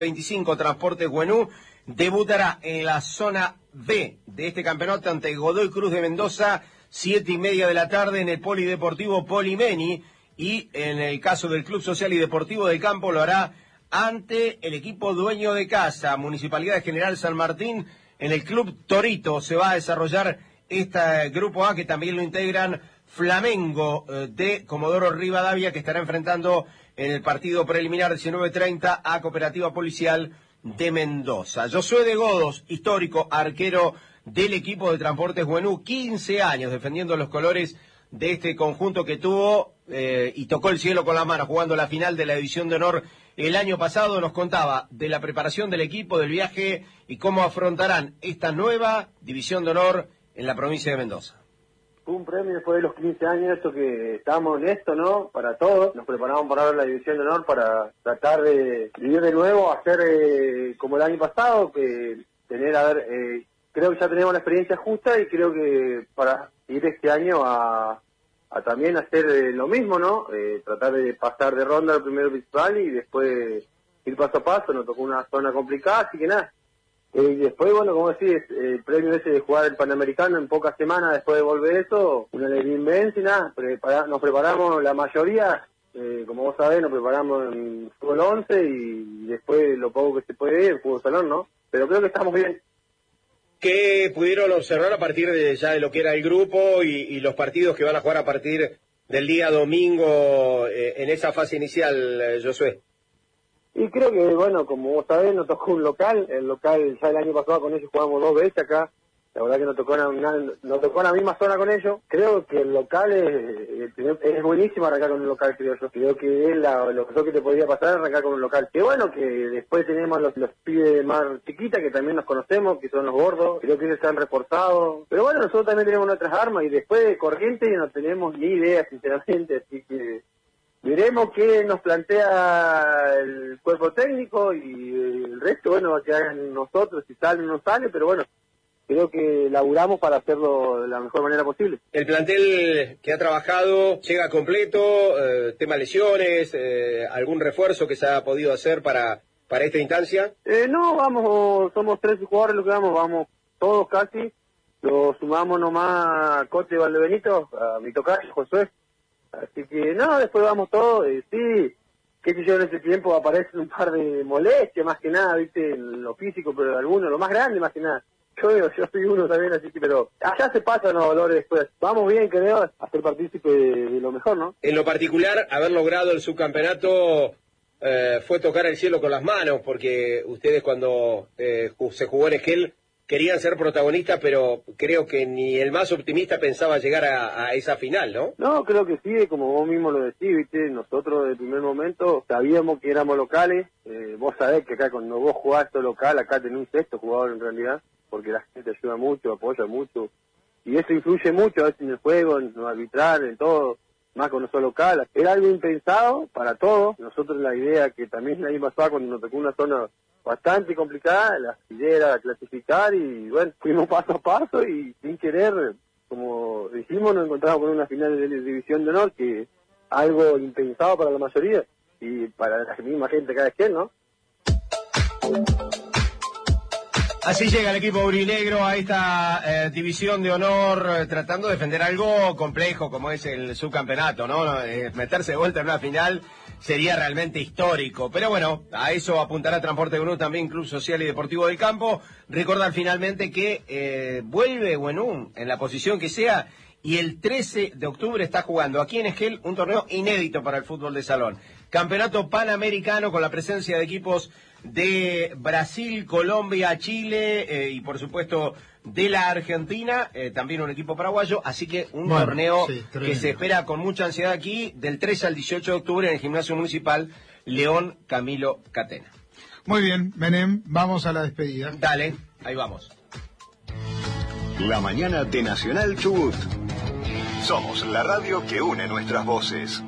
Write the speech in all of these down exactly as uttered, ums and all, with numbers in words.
veinticinco, Transportes Güenú debutará en la zona B de este campeonato ante Godoy Cruz de Mendoza, siete y media de la tarde en el Polideportivo Polimeni, y en el caso del Club Social y Deportivo del Campo lo hará ante el equipo dueño de casa, Municipalidad de General San Martín. En el Club Torito se va a desarrollar este grupo A, que también lo integran Flamengo eh, de Comodoro Rivadavia, que estará enfrentando en el partido preliminar diecinueve treinta a Cooperativa Policial de Mendoza. Josué de Godos, histórico arquero del equipo de Transportes Güenú, quince años defendiendo los colores de este conjunto que tuvo eh, y tocó el cielo con la mano jugando la final de la División de Honor el año pasado. Nos contaba de la preparación del equipo, del viaje y cómo afrontarán esta nueva División de Honor en la provincia de Mendoza. Fue un premio después de los quince años, esto que estábamos en esto, ¿no? Para todos, nos preparamos para la División de Honor, para tratar de vivir de nuevo, hacer eh, como el año pasado, que tener, a ver, eh, creo que ya tenemos la experiencia justa y creo que para ir este año a, a también hacer eh, lo mismo, ¿no? Eh, tratar de pasar de ronda al primero principal y después ir paso a paso. Nos tocó una zona complicada, así que nada. Eh, y después, bueno, como decís, el premio ese de jugar el Panamericano en pocas semanas después de volver eso, una alegría inmensa y nada, prepara, nos preparamos la mayoría, eh, como vos sabés, nos preparamos en fútbol once y después lo poco que se puede ir, fútbol salón, ¿no? Pero creo que estamos bien. ¿Qué pudieron observar a partir de ya de lo que era el grupo y, y los partidos que van a jugar a partir del día domingo eh, en esa fase inicial, eh, Josué? Y creo que, bueno, como vos sabés, nos tocó un local. El local, ya el año pasado con ellos jugamos dos veces acá. La verdad que nos tocó una, nos tocó en la misma zona con ellos. Creo que el local es, es buenísimo arrancar con un local, creo yo. Creo que es la, lo mejor que te podría pasar arrancar con un local. Que bueno, que después tenemos los, los pibes más chiquitas que también nos conocemos, que son los gordos. Creo que ellos se han reforzado. Pero bueno, nosotros también tenemos nuestras armas y después de Corrientes no tenemos ni idea, sinceramente. Así que veremos qué nos plantea el cuerpo técnico y el resto, bueno, va a quedar en nosotros, si sale o no sale, pero bueno, creo que laburamos para hacerlo de la mejor manera posible. El plantel que ha trabajado llega completo, eh, tema lesiones, eh, algún refuerzo que se ha podido hacer para para esta instancia. Eh, no, vamos, somos tres jugadores los que vamos, vamos todos casi, lo sumamos nomás a Cote Valdebenito, a mi tocayo, Josué. Así que, no, después vamos todos, eh, sí, qué sé yo, en ese tiempo aparecen un par de molestias, más que nada, viste, en lo físico, pero algunos, lo más grande, más que nada. Yo yo soy uno también, así que, pero allá se pasan los dolores después. Vamos bien, creo, a ser partícipe de, de lo mejor, ¿no? En lo particular, haber logrado el subcampeonato eh, fue tocar el cielo con las manos, porque ustedes cuando eh, se jugó en Esquel querían ser protagonistas, pero creo que ni el más optimista pensaba llegar a, a esa final, ¿no? No, creo que sí, como vos mismo lo decís, viste, nosotros desde el primer momento sabíamos que éramos locales, eh, vos sabés que acá cuando vos jugás esto local, acá tenés un sexto jugador en realidad, porque la gente ayuda mucho, apoya mucho, y eso influye mucho a veces en el juego, en lo arbitral, en todo, más con nosotros local. Era algo impensado para todos, nosotros la idea que también ahí pasaba cuando nos tocó una zona bastante complicada, la idea era clasificar y bueno, fuimos paso a paso y sin querer, como dijimos, nos encontramos con una final de la División de Honor, que algo impensado para la mayoría y para la misma gente cada vez, ¿no? Así llega el equipo aurinegro a esta eh, División de Honor, eh, tratando de defender algo complejo como es el subcampeonato, ¿no? Eh, meterse de vuelta en una final sería realmente histórico. Pero bueno, a eso apuntará Transporte Güenú, también Club Social y Deportivo del Campo. Recordar finalmente que eh, vuelve Güenú en la posición que sea y el trece de octubre está jugando aquí en Esquel un torneo inédito para el fútbol de salón. Campeonato Panamericano con la presencia de equipos de Brasil, Colombia, Chile eh, y por supuesto de la Argentina, eh, también un equipo paraguayo, así que un bueno, torneo sí, que se espera con mucha ansiedad aquí del trece al dieciocho de octubre en el Gimnasio Municipal León Camilo Catena. Muy bien, Menem, vamos a la despedida. Dale, ahí vamos. La mañana de Nacional Chubut. Somos la radio que une nuestras voces.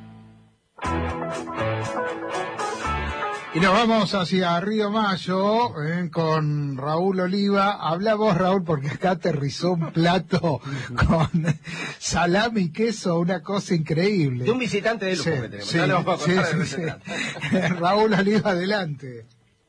Y nos vamos hacia Río Mayo eh, con Raúl Oliva. Habla vos, Raúl, porque acá aterrizó un plato con salami y queso, una cosa increíble. De un visitante de lujo sí, que tenemos. Sí, no nos va a sí, sí, sí. Raúl Oliva, adelante.